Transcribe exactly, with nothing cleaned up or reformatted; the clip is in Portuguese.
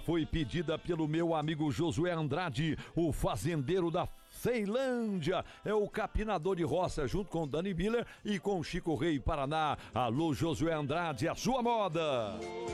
foi pedida pelo meu amigo Josué Andrade, o fazendeiro da Ceilândia, é o capinador de roça, junto com Dani Miller e com Chico Rei Paraná. Alô, Josué Andrade, a sua moda!